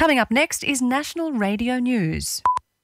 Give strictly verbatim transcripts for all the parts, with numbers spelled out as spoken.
Coming up next is National Radio News.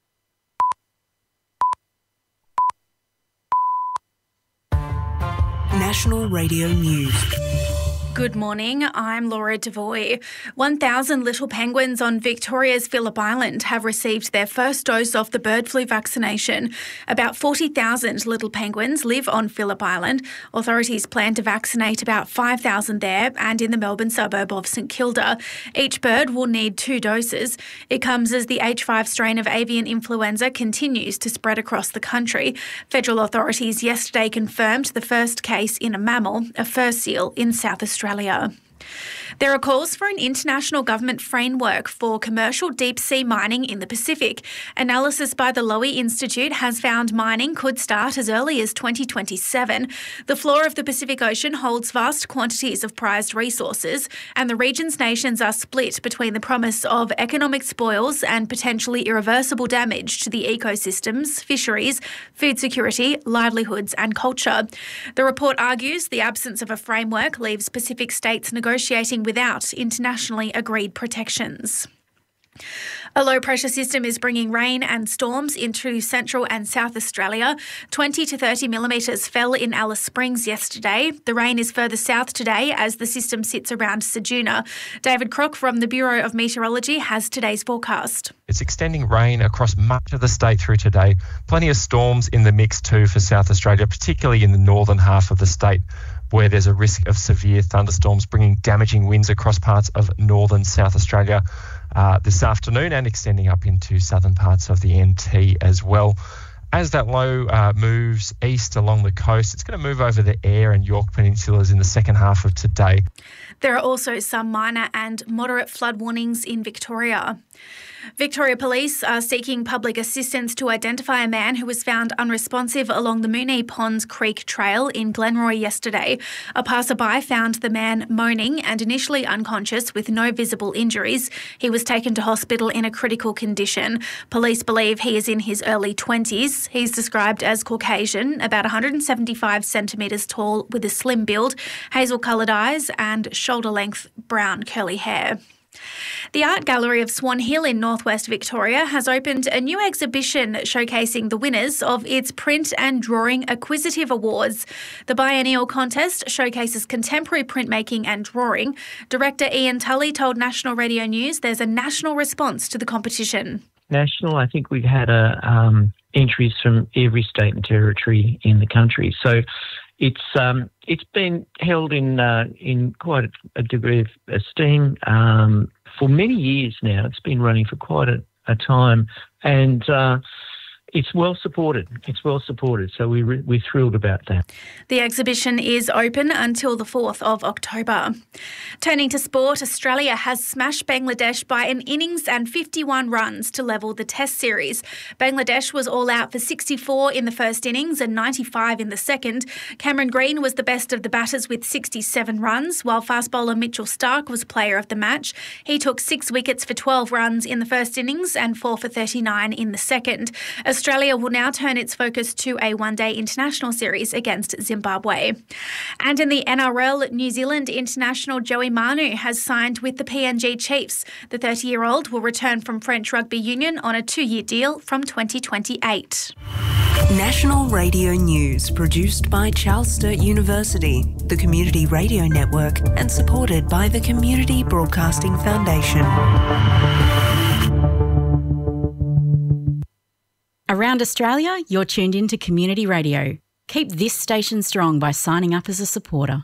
National Radio News. Good morning, I'm Laura Devoy. one thousand little penguins on Victoria's Phillip Island have received their first dose of the bird flu vaccination. About forty thousand little penguins live on Phillip Island. Authorities plan to vaccinate about five thousand there and in the Melbourne suburb of St Kilda. Each bird will need two doses. It comes as the H five strain of avian influenza continues to spread across the country. Federal authorities yesterday confirmed the first case in a mammal, a fur seal, in South Australia. Australia. There are calls for an international government framework for commercial deep-sea mining in the Pacific. Analysis by the Lowy Institute has found mining could start as early as twenty twenty-seven. The floor of the Pacific Ocean holds vast quantities of prized resources, and the region's nations are split between the promise of economic spoils and potentially irreversible damage to the ecosystems, fisheries, food security, livelihoods and culture. The report argues the absence of a framework leaves Pacific states negotiating without internationally agreed protections. A low-pressure system is bringing rain and storms into central and South Australia. twenty to thirty millimetres fell in Alice Springs yesterday. The rain is further south today as the system sits around Ceduna. David Crook from the Bureau of Meteorology has today's forecast. It's extending rain across much of the state through today. Plenty of storms in the mix too for South Australia, particularly in the northern half of the state, where there's a risk of severe thunderstorms bringing damaging winds across parts of northern South Australia uh, this afternoon and extending up into southern parts of the N T as well. As that low uh, moves east along the coast, it's going to move over the Eyre and York Peninsulas in the second half of today. There are also some minor and moderate flood warnings in Victoria. Victoria Police are seeking public assistance to identify a man who was found unresponsive along the Moonee Ponds Creek Trail in Glenroy yesterday. A passerby found the man moaning and initially unconscious with no visible injuries. He was taken to hospital in a critical condition. Police believe he is in his early twenties. He's described as Caucasian, about one hundred seventy-five centimetres tall with a slim build, hazel-coloured eyes and shoulder-length brown curly hair. The Art Gallery of Swan Hill in northwest Victoria has opened a new exhibition showcasing the winners of its Print and Drawing Acquisitive Awards. The biennial contest showcases contemporary printmaking and drawing. Director Ian Tully told National Radio News there's a national response to the competition. National, I think we've had a, um, entries from every state and territory in the country. So it's um, it's been held in uh, in quite a, a degree of esteem um, for many years now. It's been running for quite a, a time, and uh, it's well supported. It's well supported, so we re- we're thrilled about that. The exhibition is open until the fourth of October. Turning to sport, Australia has smashed Bangladesh by an innings and fifty-one runs to level the Test series. Bangladesh was all out for sixty-four in the first innings and ninety-five in the second. Cameron Green was the best of the batters with sixty-seven runs, while fast bowler Mitchell Starc was player of the match. He took six wickets for twelve runs in the first innings and four for thirty-nine in the second. Australia will now turn its focus to a one-day international series against Zimbabwe. And in the N R L, New Zealand international Joey Manu has signed with the P N G Chiefs. The thirty-year-old will return from French Rugby Union on a two-year deal from twenty twenty-eight. National Radio News, produced by Charles Sturt University, the Community Radio Network, and supported by the Community Broadcasting Foundation. Around Australia, you're tuned in to Community Radio. Keep this station strong by signing up as a supporter.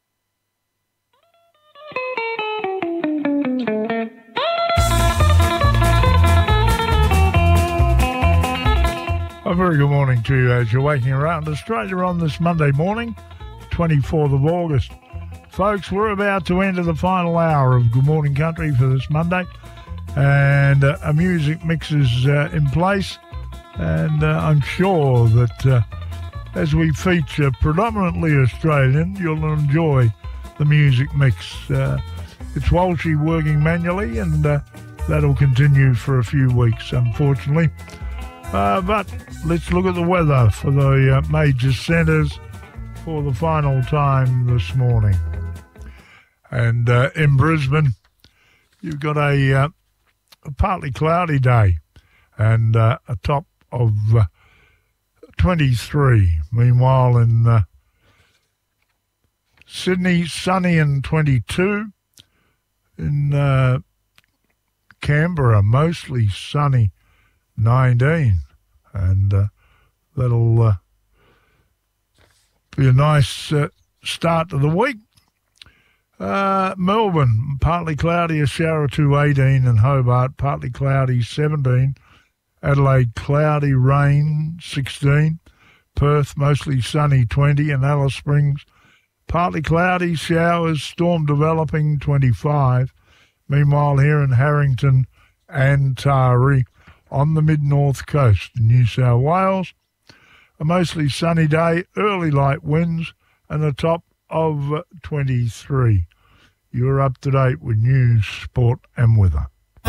A very good morning to you as you're waking around Australia on this Monday morning, twenty-fourth of August. Folks, we're about to enter the final hour of Good Morning Country for this Monday, and uh, a music mix is uh, in place. And uh, I'm sure that uh, as we feature predominantly Australian, you'll enjoy the music mix. Uh, it's Walshy working manually, and uh, that'll continue for a few weeks, unfortunately. Uh, but let's look at the weather for the uh, major centres for the final time this morning. And uh, in Brisbane, you've got a uh, a partly cloudy day and uh, a top of uh, twenty-three. Meanwhile, in uh, Sydney, sunny and twenty-two. In uh, Canberra, mostly sunny, nineteen. And uh, that'll uh, be a nice uh, start to the week. Uh, Melbourne, partly cloudy, a shower or two, eighteen. And Hobart, partly cloudy, seventeen. Adelaide, cloudy, rain, sixteen. Perth, mostly sunny, twenty. And Alice Springs, partly cloudy, showers, storm developing, twenty-five. Meanwhile, here in Harrington and Taree, on the mid-north coast in New South Wales, a mostly sunny day, early light winds, and a top of twenty-three. You're up to date with news, sport and weather.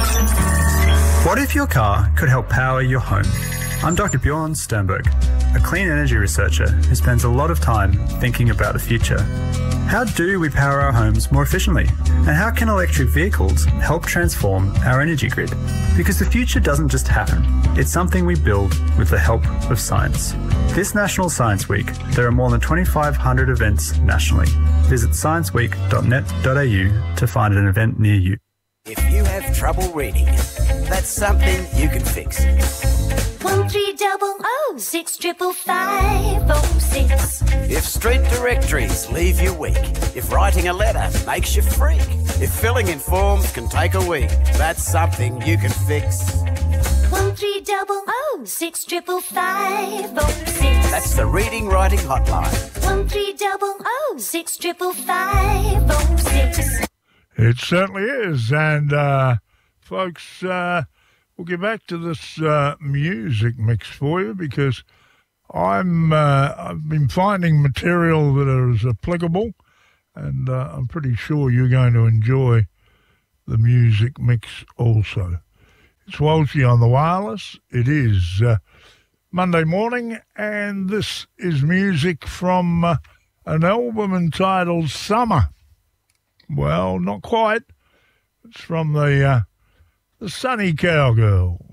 What if your car could help power your home? I'm Doctor Bjorn Sternberg, a clean energy researcher who spends a lot of time thinking about the future. How do we power our homes more efficiently? And how can electric vehicles help transform our energy grid? Because the future doesn't just happen. It's something we build with the help of science. This National Science Week, there are more than twenty-five hundred events nationally. Visit science week dot net dot a u to find an event near you. If you have trouble reading, that's something you can fix. One three double oh six triple five oh six. If street directories leave you weak, if writing a letter makes you freak, if filling in forms can take a week, that's something you can fix. One three double oh six triple five oh six. That's the reading writing hotline. One three double oh six triple five oh six. It certainly is, and uh, folks, uh, we'll get back to this uh, music mix for you because I'm uh, I've been finding material that is applicable, and uh, I'm pretty sure you're going to enjoy the music mix also. It's Walshy on the wireless. It is uh, Monday morning, and this is music from uh, an album entitled Summer. Well, not quite. It's from the uh, the Sunny Cowgirls.